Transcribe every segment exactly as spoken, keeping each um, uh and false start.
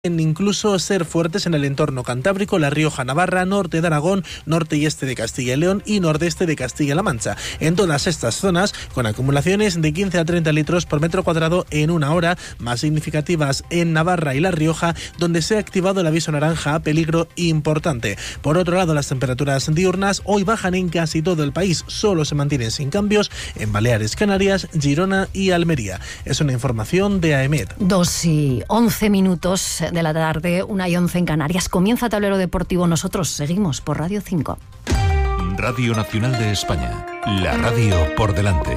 incluso ser fuertes en el entorno cantábrico, La Rioja, Navarra, norte de Aragón, norte y este de Castilla y León y nordeste de Castilla-La Mancha. En todas estas zonas, con acumulaciones de quince a treinta litros por metro cuadrado en una hora, más significativas en Navarra y La Rioja, donde se ha activado el aviso naranja a peligro importante. Por otro lado, las temperaturas diurnas hoy bajan en casi todo el país, solo se mantienen sin cambios en Baleares, Canarias, Girona y Almería. Es una información de AEMET. Dos y once minutos de la tarde, una y once en Canarias. Comienza Tablero Deportivo. Nosotros seguimos por Radio cinco. Radio Nacional de España. La radio por delante.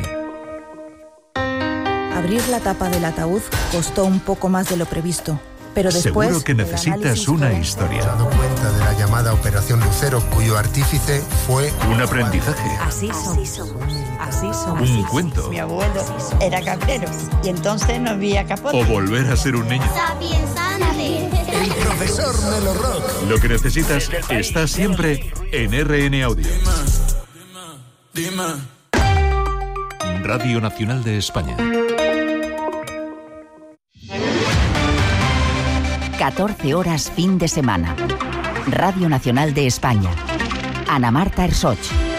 Abrir la tapa del ataúd costó un poco más de lo previsto. Pero después, seguro que necesitas una historia. Se ha dado cuenta de la llamada Operación Lucero, cuyo artífice fue un aprendizaje. Así somos. Así somos. Un cuento. Mi abuelo era cabrero y entonces no había capote. O volver a ser un niño. el profesor Melo Rock. Lo que necesitas está siempre en R N Audio. Dime, dime. Radio Nacional de España. catorce horas fin de semana. Radio Nacional de España. Ana Marta Ersoch.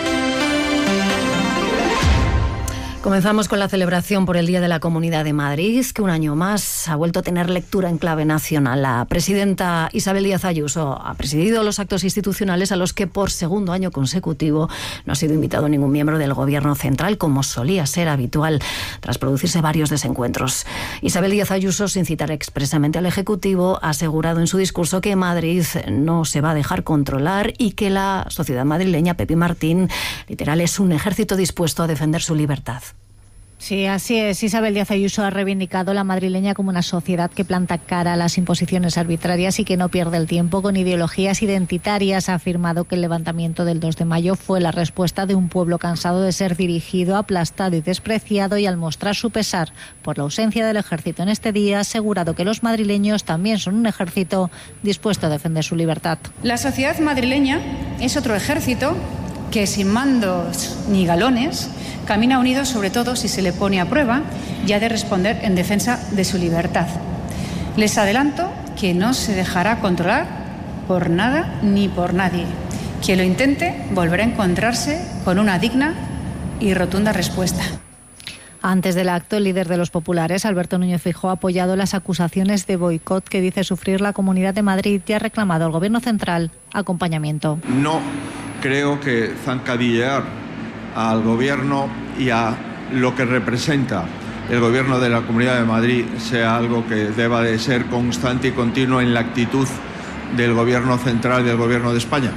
Comenzamos con la celebración por el Día de la Comunidad de Madrid, que un año más ha vuelto a tener lectura en clave nacional. La presidenta Isabel Díaz Ayuso ha presidido los actos institucionales a los que por segundo año consecutivo no ha sido invitado ningún miembro del Gobierno central, como solía ser habitual, tras producirse varios desencuentros. Isabel Díaz Ayuso, sin citar expresamente al Ejecutivo, ha asegurado en su discurso que Madrid no se va a dejar controlar y que la sociedad madrileña, Pepi Martín, literal, es un ejército dispuesto a defender su libertad. Sí, así es. Isabel Díaz Ayuso ha reivindicado la madrileña como una sociedad que planta cara a las imposiciones arbitrarias y que no pierde el tiempo con ideologías identitarias. Ha afirmado que el levantamiento del dos de mayo fue la respuesta de un pueblo cansado de ser dirigido, aplastado y despreciado, y al mostrar su pesar por la ausencia del ejército en este día, ha asegurado que los madrileños también son un ejército dispuesto a defender su libertad. La sociedad madrileña es otro ejército que, sin mandos ni galones, camina unido, sobre todo si se le pone a prueba y ha de responder en defensa de su libertad. Les adelanto que no se dejará controlar por nada ni por nadie. Quien lo intente volverá a encontrarse con una digna y rotunda respuesta. Antes del acto, el líder de los populares, Alberto Núñez Feijóo, ha apoyado las acusaciones de boicot que dice sufrir la Comunidad de Madrid y ha reclamado al Gobierno central acompañamiento. No creo que zancadillear al Gobierno y a lo que representa el Gobierno de la Comunidad de Madrid sea algo que deba de ser constante y continuo en la actitud del Gobierno central y del Gobierno de España.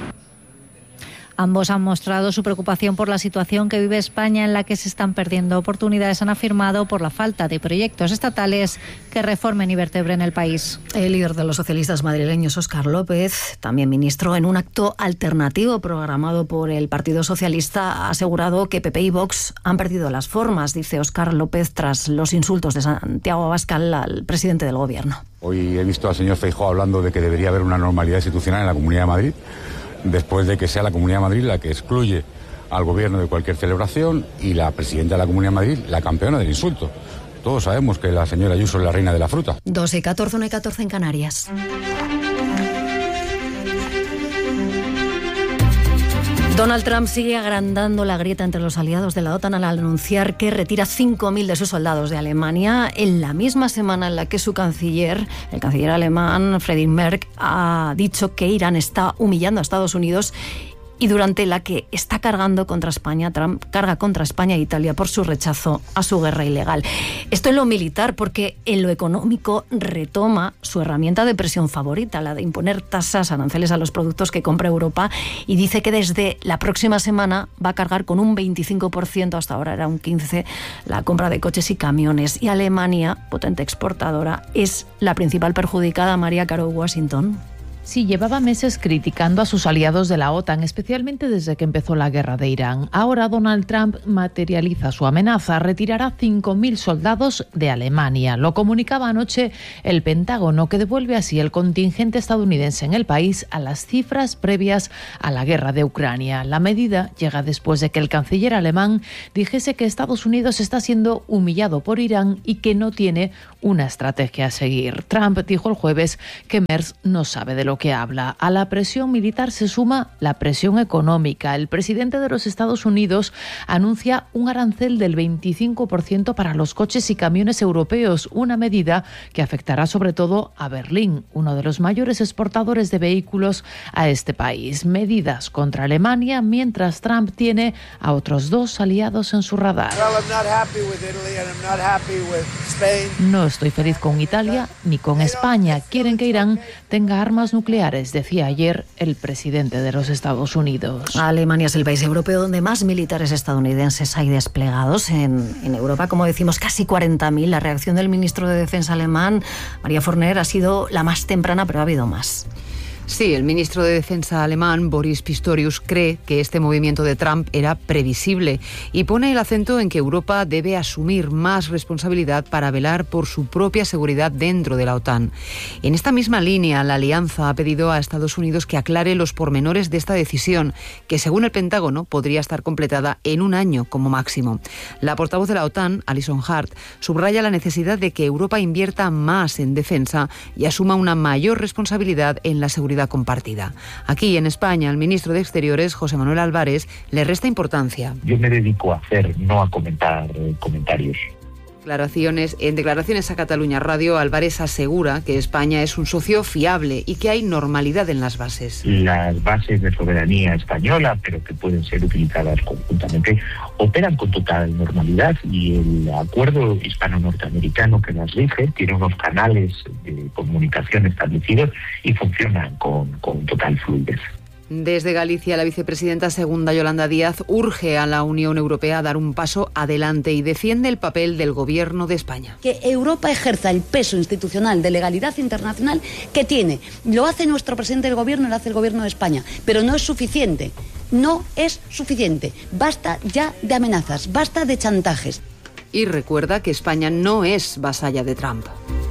Ambos han mostrado su preocupación por la situación que vive España, en la que se están perdiendo oportunidades, han afirmado, por la falta de proyectos estatales que reformen y vertebren el país. El líder de los socialistas madrileños, Óscar López, también ministro, en un acto alternativo programado por el Partido Socialista, ha asegurado que P P y Vox han perdido las formas, dice Óscar López, tras los insultos de Santiago Abascal al presidente del Gobierno. Hoy he visto al señor Feijóo hablando de que debería haber una normalidad institucional en la Comunidad de Madrid, después de que sea la Comunidad de Madrid la que excluye al Gobierno de cualquier celebración y la presidenta de la Comunidad de Madrid la campeona del insulto. Todos sabemos que la señora Ayuso es la reina de la fruta. dos y catorce, una y catorce en Canarias. Donald Trump sigue agrandando la grieta entre los aliados de la OTAN al anunciar que retira cinco mil de sus soldados de Alemania en la misma semana en la que su canciller, el canciller alemán Friedrich Merz, ha dicho que Irán está humillando a Estados Unidos y durante la que está cargando contra España, Trump carga contra España e Italia por su rechazo a su guerra ilegal. Esto en lo militar, porque en lo económico retoma su herramienta de presión favorita, la de imponer tasas, aranceles a los productos que compra Europa, y dice que desde la próxima semana va a cargar con un veinticinco por ciento, hasta ahora era un quince por ciento, la compra de coches y camiones. Y Alemania, potente exportadora, es la principal perjudicada. María Caro, Washington. Sí, llevaba meses criticando a sus aliados de la OTAN, especialmente desde que empezó la guerra de Irán. Ahora Donald Trump materializa su amenaza, retirará cinco mil soldados de Alemania. Lo comunicaba anoche el Pentágono, que devuelve así el contingente estadounidense en el país a las cifras previas a la guerra de Ucrania. La medida llega después de que el canciller alemán dijese que Estados Unidos está siendo humillado por Irán y que no tiene una estrategia a seguir. Trump dijo el jueves que Merz no sabe de lo que habla. A la presión militar se suma la presión económica. El presidente de los Estados Unidos anuncia un arancel del veinticinco por ciento para los coches y camiones europeos, una medida que afectará sobre todo a Berlín, uno de los mayores exportadores de vehículos a este país. Medidas contra Alemania, mientras Trump tiene a otros dos aliados en su radar. No estoy feliz con Italia ni con España. Quieren que Irán tenga armas nucleares, decía ayer el presidente de los Estados Unidos. Alemania es el país europeo donde más militares estadounidenses hay desplegados en, en Europa. Como decimos, casi cuarenta mil. La reacción del ministro de Defensa alemán, María Forner, ha sido la más temprana, pero ha habido más. Sí, el ministro de Defensa alemán, Boris Pistorius, cree que este movimiento de Trump era previsible y pone el acento en que Europa debe asumir más responsabilidad para velar por su propia seguridad dentro de la OTAN. En esta misma línea, la alianza ha pedido a Estados Unidos que aclare los pormenores de esta decisión, que según el Pentágono podría estar completada en un año como máximo. La portavoz de la OTAN, Alison Hart, subraya la necesidad de que Europa invierta más en defensa y asuma una mayor responsabilidad en la seguridad compartida. Aquí en España, el ministro de Exteriores, José Manuel Álvarez, le resta importancia. Yo me dedico a hacer, no a comentar eh, comentarios. Declaraciones, en declaraciones a Cataluña Radio, Álvarez asegura que España es un socio fiable y que hay normalidad en las bases. Las bases de soberanía española, pero que pueden ser utilizadas conjuntamente, operan con total normalidad y el acuerdo hispano-norteamericano que las rige tiene unos canales de comunicación establecidos y funcionan con, con total fluidez. Desde Galicia, la vicepresidenta segunda, Yolanda Díaz, urge a la Unión Europea a dar un paso adelante y defiende el papel del Gobierno de España. Que Europa ejerza el peso institucional de legalidad internacional que tiene. Lo hace nuestro presidente del Gobierno, lo hace el Gobierno de España, pero no es suficiente. No es suficiente. Basta ya de amenazas, basta de chantajes. Y recuerda que España no es vasalla de Trump.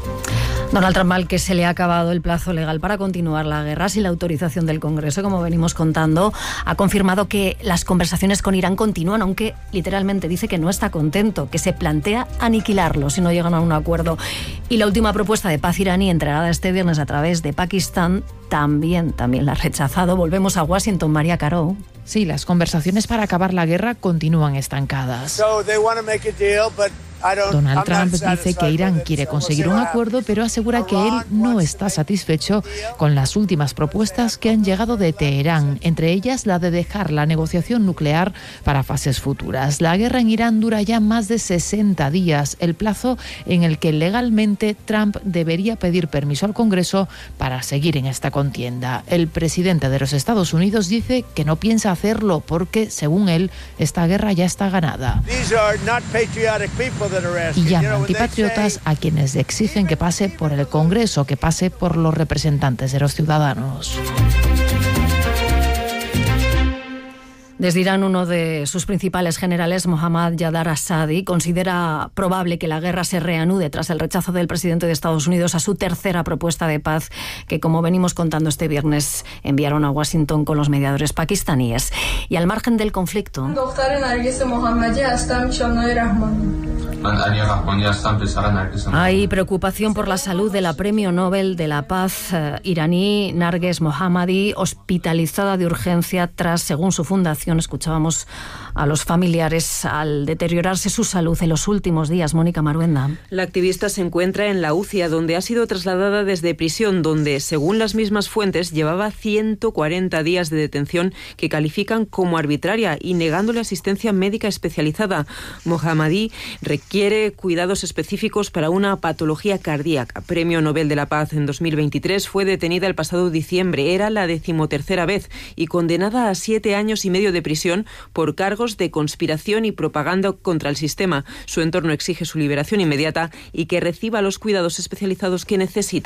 Donald Trump, al que se le ha acabado el plazo legal para continuar la guerra sin la autorización del Congreso, como venimos contando, ha confirmado que las conversaciones con Irán continúan, aunque literalmente dice que no está contento, que se plantea aniquilarlo si no llegan a un acuerdo. Y la última propuesta de paz iraní entregada este viernes a través de Pakistán también, también la ha rechazado. Volvemos a Washington, María Caro. Sí, las conversaciones para acabar la guerra continúan estancadas. So they want to make a deal, but Donald Trump dice que Irán quiere conseguir un acuerdo, pero asegura que él no está satisfecho con las últimas propuestas que han llegado de Teherán, entre ellas la de dejar la negociación nuclear para fases futuras. La guerra en Irán dura ya más de sesenta días, el plazo en el que legalmente Trump debería pedir permiso al Congreso para seguir en esta contienda. El presidente de los Estados Unidos dice que no piensa hacerlo porque, según él, esta guerra ya está ganada. Y llama antipatriotas a quienes exigen que pase por el Congreso, que pase por los representantes de los ciudadanos. Desde Irán, uno de sus principales generales, Mohammad Jadar Assadi, considera probable que la guerra se reanude tras el rechazo del presidente de Estados Unidos a su tercera propuesta de paz, que, como venimos contando este viernes, enviaron a Washington con los mediadores pakistaníes. Y al margen del conflicto, hay preocupación por la salud de la Premio Nobel de la Paz eh, iraní Narges Mohammadi, hospitalizada de urgencia tras, según su fundación, escuchábamos a los familiares, al deteriorarse su salud en los últimos días. Mónica Maruenda. La activista se encuentra en la U C I A, donde ha sido trasladada desde prisión, donde, según las mismas fuentes, llevaba ciento cuarenta días de detención que califican como arbitraria y negándole asistencia médica especializada. Mohammadi requiere cuidados específicos para una patología cardíaca. Premio Nobel de la Paz en dos mil veintitrés, fue detenida el pasado diciembre. Era la decimotercera vez y condenada a siete años y medio de prisión por cargos de conspiración y propaganda contra el sistema. Su entorno exige su liberación inmediata y que reciba los cuidados especializados que necesita.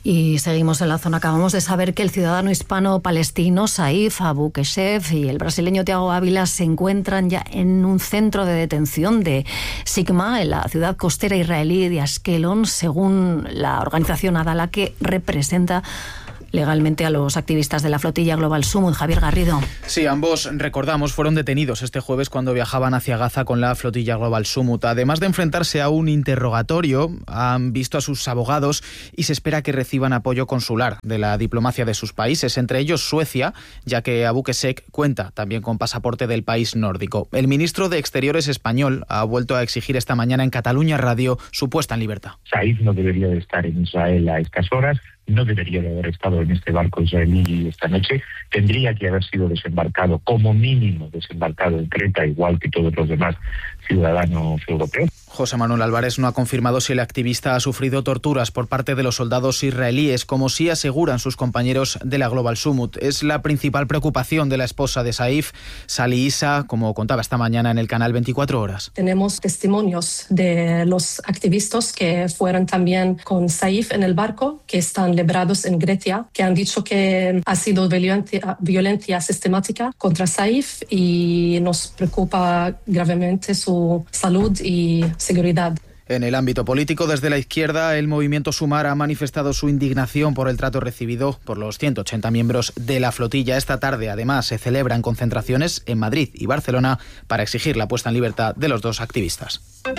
Y seguimos en la zona. Acabamos de saber que el ciudadano hispano-palestino Saif Abu Keshef y el brasileño Thiago Ávila se encuentran ya en un centro de detención de Sigma, en la ciudad costera israelí de Ashkelon, según la organización Adala, que representa legalmente a los activistas de la flotilla Global Summit. Javier Garrido. Sí, ambos, recordamos, fueron detenidos este jueves cuando viajaban hacia Gaza con la flotilla Global Summit. Además de enfrentarse a un interrogatorio, han visto a sus abogados y se espera que reciban apoyo consular de la diplomacia de sus países, entre ellos Suecia, ya que Abu Keshef cuenta también con pasaporte del país nórdico. El ministro de Exteriores español ha vuelto a exigir esta mañana en Cataluña Radio su puesta en libertad. Saif no debería de estar en Israel a estas horas. No debería de haber estado en este barco israelí esta noche. Tendría que haber sido desembarcado, como mínimo desembarcado en Creta, igual que todos los demás ciudadanos europeos. José Manuel Álvarez no ha confirmado si el activista ha sufrido torturas por parte de los soldados israelíes, como sí aseguran sus compañeros de la Global Summit. Es la principal preocupación de la esposa de Saif, Sally Issa, como contaba esta mañana en el canal veinticuatro horas. Tenemos testimonios de los activistas que fueron también con Saif en el barco, que están librados en Grecia, que han dicho que ha sido violencia, violencia sistemática contra Saif y nos preocupa gravemente su salud y seguridad. En el ámbito político, desde la izquierda, el movimiento Sumar ha manifestado su indignación por el trato recibido por los ciento ochenta miembros de la flotilla. Esta tarde, además, se celebran concentraciones en Madrid y Barcelona para exigir la puesta en libertad de los dos activistas.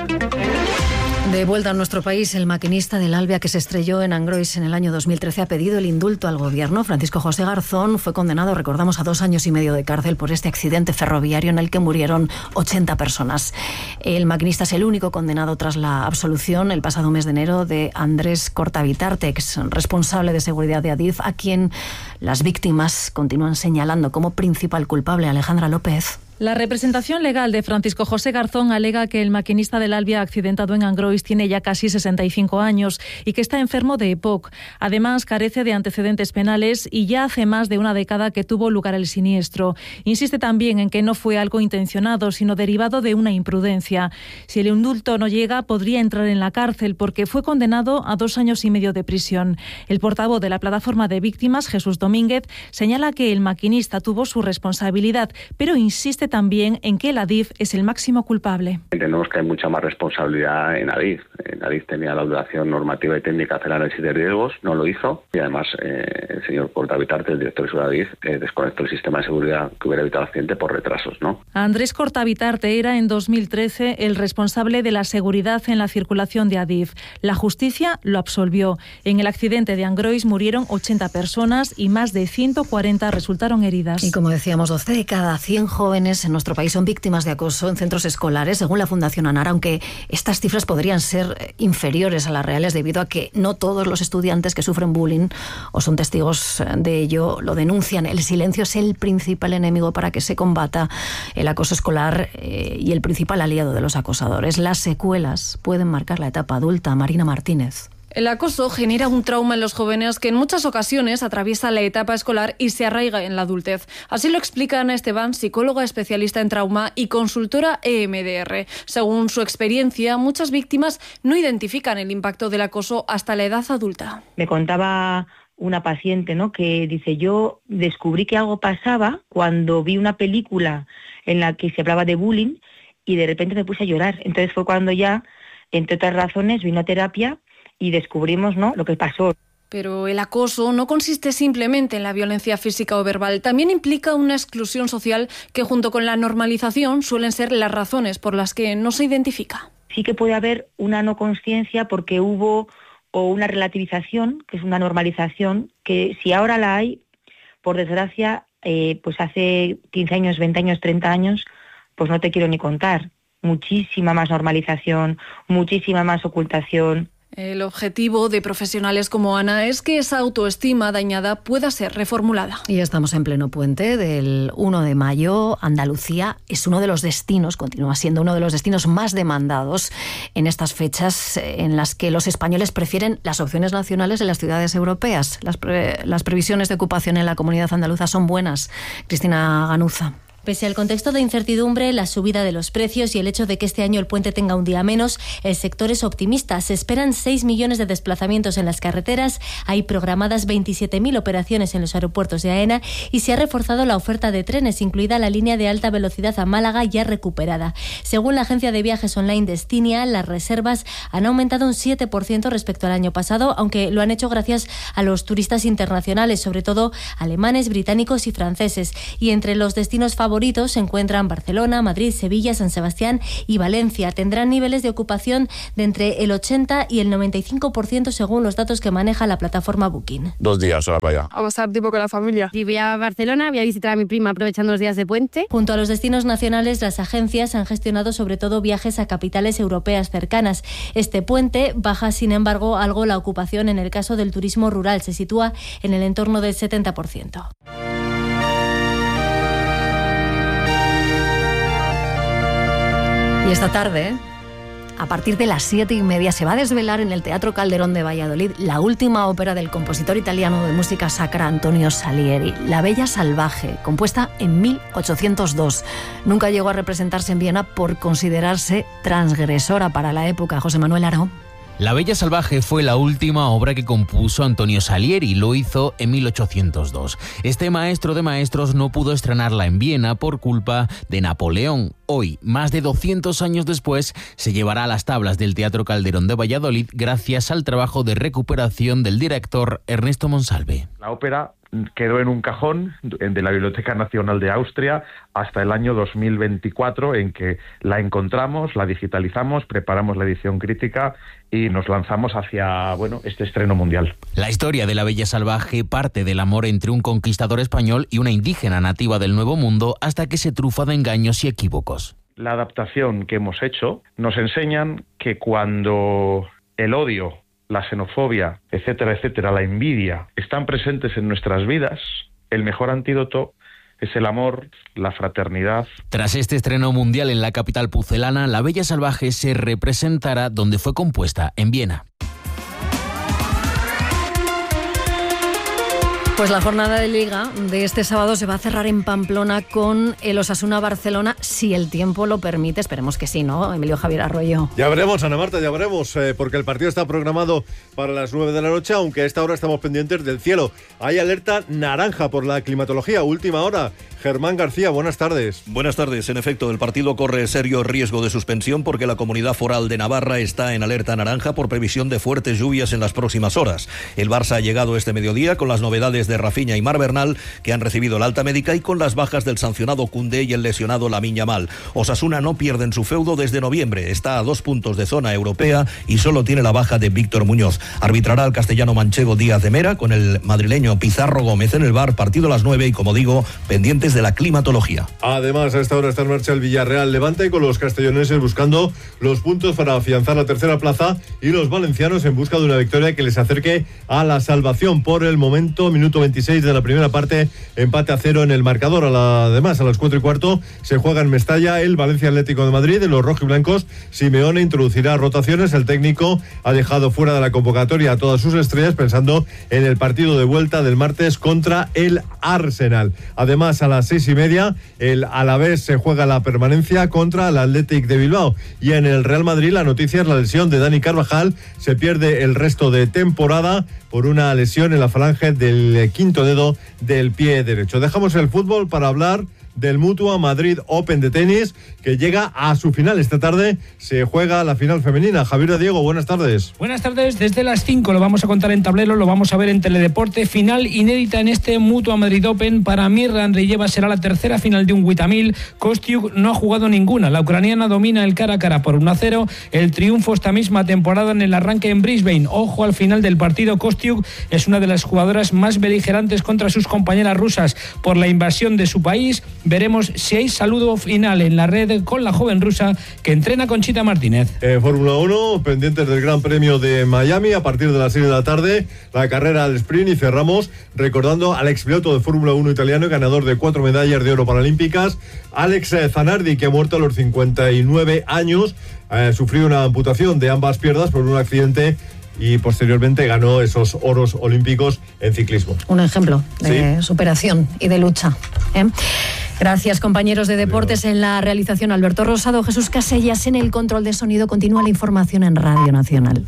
De vuelta a nuestro país, el maquinista del Alvia que se estrelló en Angrois en el año dos mil trece ha pedido el indulto al gobierno. Francisco José Garzón fue condenado, recordamos, a dos años y medio de cárcel por este accidente ferroviario en el que murieron ochenta personas. El maquinista es el único condenado tras la absolución el pasado mes de enero de Andrés Cortavitarte, ex responsable de seguridad de Adif, a quien las víctimas continúan señalando como principal culpable. Alejandra López. La representación legal de Francisco José Garzón alega que el maquinista del Alvia accidentado en Angrois tiene ya casi sesenta y cinco años y que está enfermo de E P O C. Además, carece de antecedentes penales y ya hace más de una década que tuvo lugar el siniestro. Insiste también en que no fue algo intencionado, sino derivado de una imprudencia. Si el indulto no llega, podría entrar en la cárcel porque fue condenado a dos años y medio de prisión. El portavoz de la plataforma de víctimas, Jesús Domínguez, señala que el maquinista tuvo su responsabilidad, pero insiste también en que el Adif es el máximo culpable. Entendemos que hay mucha más responsabilidad en Adif. En Adif tenía la obligación normativa y técnica de hacer análisis de riesgos, no lo hizo, y además eh, el señor Cortavitarte, el director de seguridad de Adif, eh, desconectó el sistema de seguridad que hubiera evitado el accidente por retrasos, ¿no? Andrés Cortavitarte era en dos mil trece el responsable de la seguridad en la circulación de Adif. La justicia lo absolvió. En el accidente de Angrois murieron ochenta personas y más de ciento cuarenta resultaron heridas. Y como decíamos, doce de cada cien jóvenes en nuestro país son víctimas de acoso en centros escolares, según la Fundación ANAR, aunque estas cifras podrían ser inferiores a las reales debido a que no todos los estudiantes que sufren bullying o son testigos de ello lo denuncian. El silencio es el principal enemigo para que se combata el acoso escolar eh, y el principal aliado de los acosadores. Las secuelas pueden marcar la etapa adulta. Marina Martínez. El acoso genera un trauma en los jóvenes que en muchas ocasiones atraviesa la etapa escolar y se arraiga en la adultez. Así lo explica Ana Esteban, psicóloga especialista en trauma y consultora E M D R. Según su experiencia, muchas víctimas no identifican el impacto del acoso hasta la edad adulta. Me contaba una paciente, ¿no?, que dice: yo descubrí que algo pasaba cuando vi una película en la que se hablaba de bullying y de repente me puse a llorar. Entonces fue cuando ya, entre otras razones, vino a terapia y descubrimos, ¿no?, lo que pasó. Pero el acoso no consiste simplemente en la violencia física o verbal, también implica una exclusión social que junto con la normalización suelen ser las razones por las que no se identifica. Sí que puede haber una no consciencia porque hubo o una relativización, que es una normalización, que si ahora la hay, por desgracia, eh, pues hace quince años, veinte años, treinta años, pues no te quiero ni contar. Muchísima más normalización, muchísima más ocultación. El objetivo de profesionales como Ana es que esa autoestima dañada pueda ser reformulada. Y estamos en pleno puente del uno de mayo. Andalucía es uno de los destinos, continúa siendo uno de los destinos más demandados en estas fechas en las que los españoles prefieren las opciones nacionales en las ciudades europeas. Las, pre- las previsiones de ocupación en la comunidad andaluza son buenas. Cristina Ganuza. Pese al contexto de incertidumbre, la subida de los precios y el hecho de que este año el puente tenga un día menos, el sector es optimista. Se esperan seis millones de desplazamientos en las carreteras, hay programadas veintisiete mil operaciones en los aeropuertos de AENA y se ha reforzado la oferta de trenes, incluida la línea de alta velocidad a Málaga ya recuperada. Según la agencia de viajes online Destinia, las reservas han aumentado un siete por ciento respecto al año pasado, aunque lo han hecho gracias a los turistas internacionales, sobre todo alemanes, británicos y franceses. Y entre los destinos favoritos se encuentran Barcelona, Madrid, Sevilla, San Sebastián y Valencia. Tendrán niveles de ocupación de entre el ochenta y el noventa y cinco por ciento según los datos que maneja la plataforma Booking. Dos días ahora para allá. Vamos a estar tipo con la familia. Y voy a Barcelona, voy a visitar a mi prima aprovechando los días de puente. Junto a los destinos nacionales, las agencias han gestionado sobre todo viajes a capitales europeas cercanas. Este puente baja, sin embargo, algo la ocupación en el caso del turismo rural. Se sitúa en el entorno del setenta por ciento. Y esta tarde, a partir de las siete y media, se va a desvelar en el Teatro Calderón de Valladolid la última ópera del compositor italiano de música sacra Antonio Salieri, La Bella Salvaje, compuesta en mil ochocientos dos. Nunca llegó a representarse en Viena por considerarse transgresora para la época. José Manuel Aro. La Bella Salvaje fue la última obra que compuso Antonio Salieri, lo hizo en mil ochocientos dos. Este maestro de maestros no pudo estrenarla en Viena por culpa de Napoleón. Hoy, más de doscientos años después, se llevará a las tablas del Teatro Calderón de Valladolid gracias al trabajo de recuperación del director Ernesto Monsalve. La ópera quedó en un cajón de la Biblioteca Nacional de Austria hasta el año dos mil veinticuatro, en que la encontramos, la digitalizamos, preparamos la edición crítica y nos lanzamos hacia, bueno, este estreno mundial. La historia de La Bella Salvaje parte del amor entre un conquistador español y una indígena nativa del Nuevo Mundo hasta que se trufa de engaños y equívocos. La adaptación que hemos hecho nos enseñan que cuando el odio, la xenofobia, etcétera, etcétera, la envidia, están presentes en nuestras vidas, el mejor antídoto es el amor, la fraternidad. Tras este estreno mundial en la capital pucelana, La Bella Salvaje se representará donde fue compuesta, en Viena. Pues la jornada de Liga de este sábado se va a cerrar en Pamplona con el Osasuna Barcelona, si el tiempo lo permite. Esperemos que sí, ¿no, Emilio Javier Arroyo? Ya veremos, Ana Marta, ya veremos, eh, porque el partido está programado para las nueve de la noche, aunque a esta hora estamos pendientes del cielo. Hay alerta naranja por la climatología, última hora. Germán García, buenas tardes. Buenas tardes. En efecto, el partido corre serio riesgo de suspensión porque la Comunidad Foral de Navarra está en alerta naranja por previsión de fuertes lluvias en las próximas horas. El Barça ha llegado este mediodía con las novedades de Rafinha y Mar Bernal, que han recibido la alta médica, y con las bajas del sancionado Koundé y el lesionado Lamine Yamal. Osasuna no pierde en su feudo desde noviembre. Está a dos puntos de zona europea y solo tiene la baja de Víctor Muñoz. Arbitrará el castellano manchego Díaz de Mera con el madrileño Pizarro Gómez en el V A R. Partido a las nueve y, como digo, pendientes de la climatología. Además, a esta hora está en marcha el Villarreal Levante, con los castelloneses buscando los puntos para afianzar la tercera plaza y los valencianos en busca de una victoria que les acerque a la salvación. Por el momento, minuto veintiséis de la primera parte, empate a cero en el marcador. A la, además, a las cuatro y cuarto se juega en Mestalla el Valencia Atlético de Madrid. En los rojiblancos, Simeone introducirá rotaciones. El técnico ha dejado fuera de la convocatoria a todas sus estrellas, pensando en el partido de vuelta del martes contra el Arsenal. Además, a las seis y media, el Alavés se juega la permanencia contra el Athletic de Bilbao. Y en el Real Madrid, la noticia es la lesión de Dani Carvajal. Se pierde el resto de temporada por una lesión en la falange del quinto dedo del pie derecho. Dejamos el fútbol para hablar del Mutua Madrid Open de tenis, que llega a su final. Esta tarde se juega la final femenina. Javier de Diego, buenas tardes. Buenas tardes, desde las cinco lo vamos a contar en tablero, lo vamos a ver en Teledeporte. Final inédita en este Mutua Madrid Open. Para Mirra Andreeva será la tercera final de un Guitamil. Kostiuk no ha jugado ninguna. La ucraniana domina el cara a cara por uno a cero. El triunfo esta misma temporada en el arranque en Brisbane. Ojo al final del partido. Kostiuk es una de las jugadoras más beligerantes contra sus compañeras rusas por la invasión de su país. Veremos si hay saludo final en la red con la joven rusa que entrena Conchita Martínez. En Fórmula uno, pendientes del Gran Premio de Miami, a partir de las seis de la tarde, la carrera al sprint, y cerramos recordando al expiloto de Fórmula uno italiano y ganador de cuatro medallas de oro paralímpicas, Alex Zanardi, que ha muerto a los cincuenta y nueve años, eh, sufrió una amputación de ambas piernas por un accidente y posteriormente ganó esos oros olímpicos en ciclismo. Un ejemplo de ¿Sí? superación y de lucha, ¿eh? Gracias, compañeros de deportes. En la realización Alberto Rosado, Jesús Casellas en el control de sonido. Continúa la información en Radio Nacional.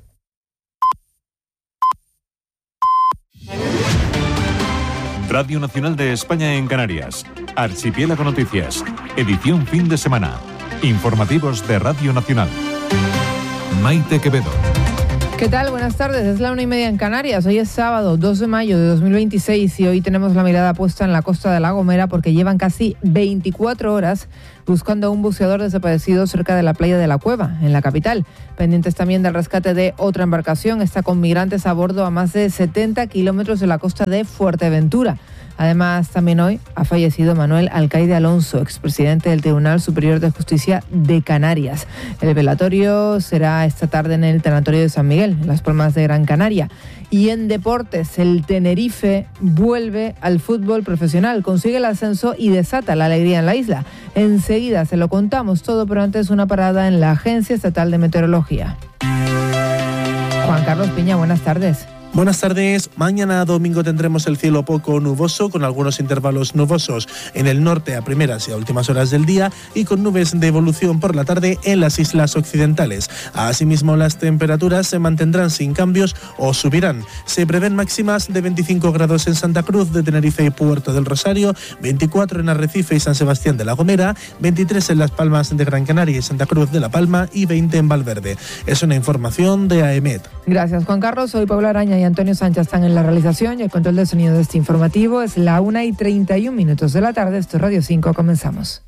Radio Nacional de España en Canarias. Archipiélago Noticias. Edición fin de semana. Informativos de Radio Nacional. Maite Quevedo. ¿Qué tal? Buenas tardes. Es la una y media en Canarias. Hoy es sábado, dos de mayo de dos mil veintiséis y hoy tenemos la mirada puesta en la costa de La Gomera porque llevan casi veinticuatro horas buscando a un buceador desaparecido cerca de la playa de La Cueva, en la capital. Pendientes también del rescate de otra embarcación, esta con migrantes a bordo a más de setenta kilómetros de la costa de Fuerteventura. Además, también hoy ha fallecido Manuel Alcaide Alonso, expresidente del Tribunal Superior de Justicia de Canarias. El velatorio será esta tarde en el Tanatorio de San Miguel, en Las Palmas de Gran Canaria. Y en deportes, el Tenerife vuelve al fútbol profesional, consigue el ascenso y desata la alegría en la isla. Enseguida se lo contamos todo, pero antes una parada en la Agencia Estatal de Meteorología. Juan Carlos Piña, buenas tardes. Buenas tardes. Mañana domingo tendremos el cielo poco nuboso, con algunos intervalos nubosos en el norte a primeras y a últimas horas del día y con nubes de evolución por la tarde en las islas occidentales. Asimismo, las temperaturas se mantendrán sin cambios o subirán. Se prevén máximas de veinticinco grados en Santa Cruz de Tenerife y Puerto del Rosario, veinticuatro en Arrecife y San Sebastián de la Gomera, veintitrés en Las Palmas de Gran Canaria y Santa Cruz de la Palma y veinte en Valverde. Es una información de A E M E T. Gracias, Juan Carlos. Soy Paula Araña y Antonio Sánchez están en la realización y el control de sonido de este informativo. Es la una y treinta y un minutos de la tarde. Esto es Radio cinco. Comenzamos.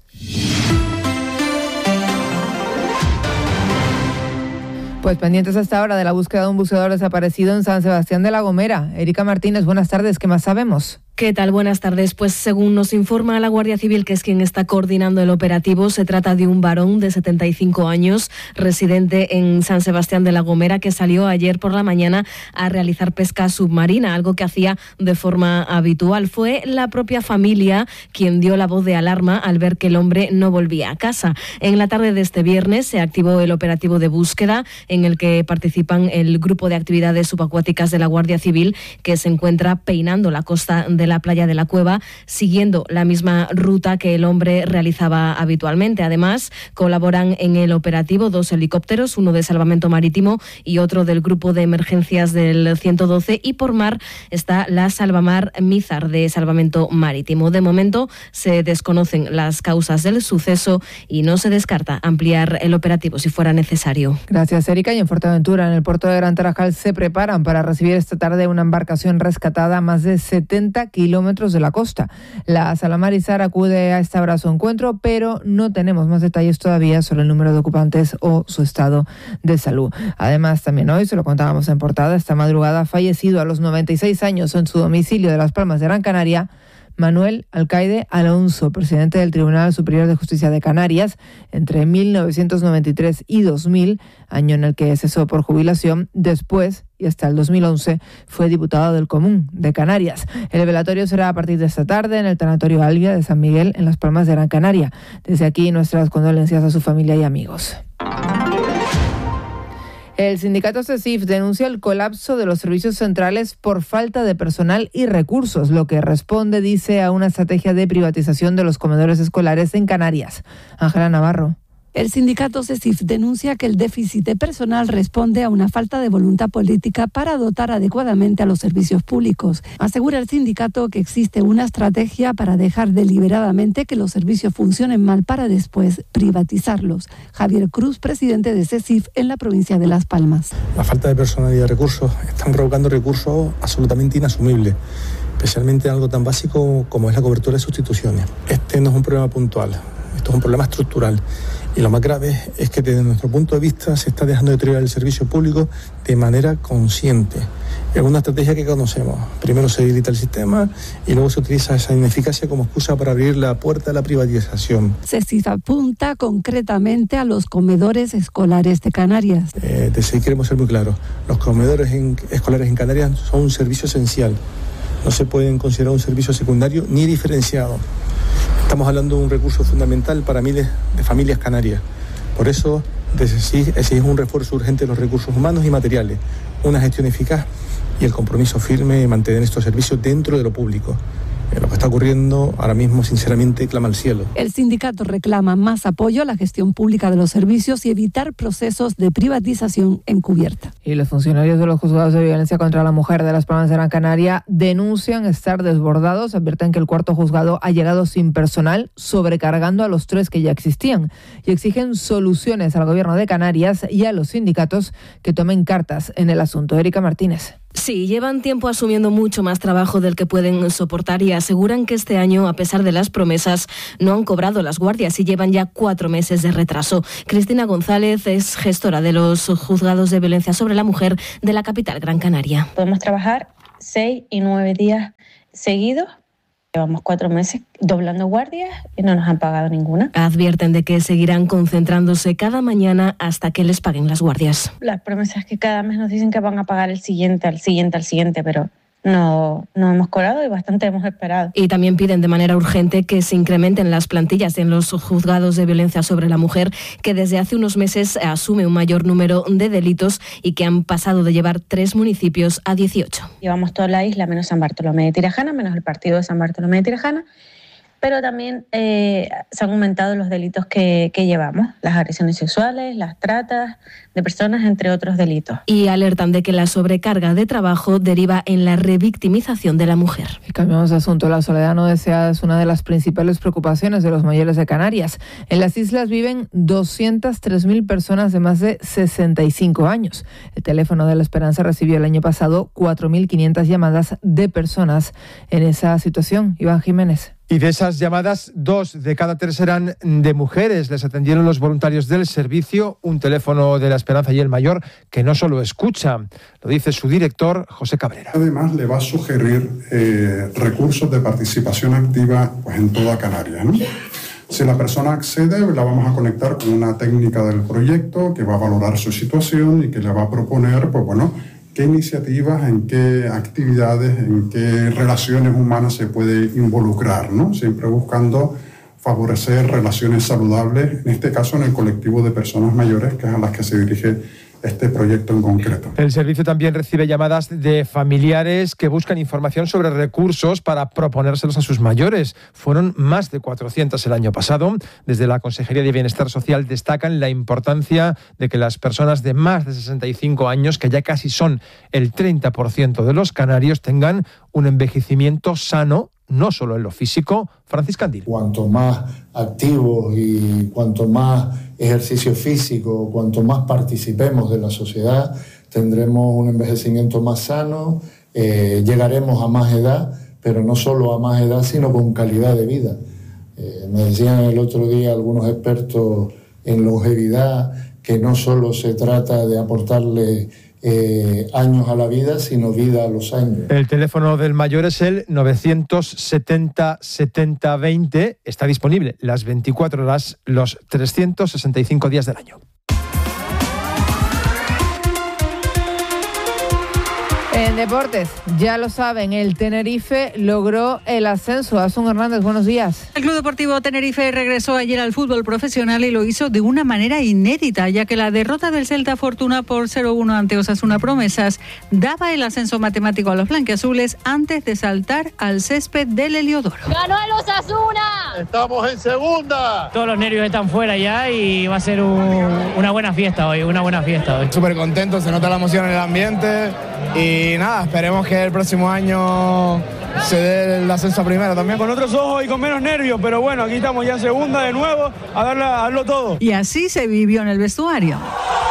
Pues pendientes hasta ahora de la búsqueda de un buceador desaparecido en San Sebastián de la Gomera. Erika Martínez, buenas tardes. ¿Qué más sabemos? ¿Qué tal? Buenas tardes. Pues según nos informa la Guardia Civil, que es quien está coordinando el operativo, se trata de un varón de setenta y cinco años, residente en San Sebastián de la Gomera, que salió ayer por la mañana a realizar pesca submarina, algo que hacía de forma habitual. Fue la propia familia quien dio la voz de alarma al ver que el hombre no volvía a casa. En la tarde de este viernes se activó el operativo de búsqueda, en el que participan el grupo de actividades subacuáticas de la Guardia Civil, que se encuentra peinando la costa de la playa de La Cueva, siguiendo la misma ruta que el hombre realizaba habitualmente. Además, colaboran en el operativo dos helicópteros, uno de salvamento marítimo y otro del grupo de emergencias del ciento doce, y por mar está la Salvamar Mízar de salvamento marítimo. De momento se desconocen las causas del suceso y no se descarta ampliar el operativo si fuera necesario. Gracias, Erika. Y en Fuerteventura, en el puerto de Gran Tarajal, se preparan para recibir esta tarde una embarcación rescatada a más de setenta kilómetros de la costa. La Salvamar Mízar acude a esta hora a su encuentro, pero no tenemos más detalles todavía sobre el número de ocupantes o su estado de salud. Además, también hoy, se lo contábamos en portada, esta madrugada ha fallecido a los noventa y seis años en su domicilio de Las Palmas de Gran Canaria Manuel Alcaide Alonso, presidente del Tribunal Superior de Justicia de Canarias, entre mil novecientos noventa y tres y dos mil, año en el que cesó por jubilación. Después, y hasta el dos mil once, fue diputado del Común de Canarias. El velatorio será a partir de esta tarde en el Tanatorio Albia de San Miguel, en Las Palmas de Gran Canaria. Desde aquí, nuestras condolencias a su familia y amigos. El sindicato CESIF denuncia el colapso de los servicios centrales por falta de personal y recursos, lo que responde, dice, a una estrategia de privatización de los comedores escolares en Canarias. Ángela Navarro. El sindicato CESIF denuncia que el déficit de personal responde a una falta de voluntad política para dotar adecuadamente a los servicios públicos. Asegura el sindicato que existe una estrategia para dejar deliberadamente que los servicios funcionen mal para después privatizarlos. Javier Cruz, presidente de CESIF en la provincia de Las Palmas. La falta de personal y de recursos están provocando recursos absolutamente inasumibles, especialmente en algo tan básico como es la cobertura de sustituciones. Este no es un problema puntual, esto es un problema estructural. Y lo más grave es que desde nuestro punto de vista se está dejando de deteriorar el servicio público de manera consciente. Es una estrategia que conocemos. Primero se debilita el sistema y luego se utiliza esa ineficacia como excusa para abrir la puerta a la privatización. CESIF apunta concretamente a los comedores escolares de Canarias. Eh, de sí queremos ser muy claros. Los comedores en, escolares en Canarias son un servicio esencial. No se pueden considerar un servicio secundario ni diferenciado. Estamos hablando de un recurso fundamental para miles de familias canarias. Por eso, desde sí exige un refuerzo urgente de los recursos humanos y materiales, una gestión eficaz y el compromiso firme de mantener estos servicios dentro de lo público. Lo que está ocurriendo ahora mismo, sinceramente, clama al cielo. El sindicato reclama más apoyo a la gestión pública de los servicios y evitar procesos de privatización encubierta. Y los funcionarios de los juzgados de violencia contra la mujer de Las Palmas de Gran Canaria denuncian estar desbordados. Advierten que el cuarto juzgado ha llegado sin personal, sobrecargando a los tres que ya existían, y exigen soluciones al gobierno de Canarias y a los sindicatos que tomen cartas en el asunto. Erika Martínez. Sí, llevan tiempo asumiendo mucho más trabajo del que pueden soportar y aseguran que este año, a pesar de las promesas, no han cobrado las guardias y llevan ya cuatro meses de retraso. Cristina González es gestora de los juzgados de violencia sobre la mujer de la capital Gran Canaria. Podemos trabajar seis y nueve días seguidos. Llevamos cuatro meses doblando guardias y no nos han pagado ninguna. Advierten de que seguirán concentrándose cada mañana hasta que les paguen las guardias. Las promesas que cada mes nos dicen que van a pagar el siguiente, al siguiente, al siguiente, pero no, no hemos cobrado y bastante hemos esperado. Y también piden de manera urgente que se incrementen las plantillas en los juzgados de violencia sobre la mujer, que desde hace unos meses asume un mayor número de delitos y que han pasado de llevar tres municipios a dieciocho. Llevamos toda la isla menos San Bartolomé de Tirajana, menos el partido de San Bartolomé de Tirajana, pero también eh, se han aumentado los delitos que, que llevamos, las agresiones sexuales, las tratas de personas, entre otros delitos. Y alertan de que la sobrecarga de trabajo deriva en la revictimización de la mujer. Y cambiamos de asunto. La soledad no deseada es una de las principales preocupaciones de los mayores de Canarias. En las islas viven doscientas tres mil personas de más de sesenta y cinco años. El teléfono de la Esperanza recibió el año pasado cuatro mil quinientas llamadas de personas en esa situación. Iván Jiménez. Y de esas llamadas, dos de cada tres eran de mujeres. Les atendieron los voluntarios del servicio, un teléfono de la Esperanza y el Mayor que no solo escucha, lo dice su director, José Cabrera. Además, le va a sugerir eh, recursos de participación activa pues, en toda Canarias, ¿no? Si la persona accede, la vamos a conectar con una técnica del proyecto que va a valorar su situación y que le va a proponer, pues bueno, qué iniciativas, en qué actividades, en qué relaciones humanas se puede involucrar, ¿no? Siempre buscando favorecer relaciones saludables, en este caso en el colectivo de personas mayores, que es a las que se dirige este proyecto en concreto. El servicio también recibe llamadas de familiares que buscan información sobre recursos para proponérselos a sus mayores. Fueron más de cuatrocientos el año pasado. Desde la Consejería de Bienestar Social destacan la importancia de que las personas de más de sesenta y cinco años, que ya casi son el treinta por ciento de los canarios, tengan un envejecimiento sano, no solo en lo físico. Francis Candil. Cuanto más activos y cuanto más ejercicio físico, cuanto más participemos de la sociedad, tendremos un envejecimiento más sano, eh, llegaremos a más edad, pero no solo a más edad, sino con calidad de vida. Eh, me decían el otro día algunos expertos en longevidad que no solo se trata de aportarle Eh, años a la vida, sino vida a los años. El teléfono del Mayor es el novecientos setenta setenta veinte. Está disponible las veinticuatro horas, los trescientos sesenta y cinco días del año. En deportes, ya lo saben, el Tenerife logró el ascenso. Asun Hernández, buenos días. El Club Deportivo Tenerife regresó ayer al fútbol profesional y lo hizo de una manera inédita, ya que la derrota del Celta Fortuna por cero uno ante Osasuna Promesas daba el ascenso matemático a los blanquiazules antes de saltar al césped del Heliodoro. ¡Ganó el Osasuna! ¡Estamos en segunda! Todos los nervios están fuera ya y va a ser un, una buena fiesta hoy, una buena fiesta hoy. Súper contento, se nota la emoción en el ambiente y nada, esperemos que el próximo año se dé el ascenso a primera también. Con otros ojos y con menos nervios, pero bueno, aquí estamos ya en segunda de nuevo a darle, a darlo todo. Y así se vivió en el vestuario.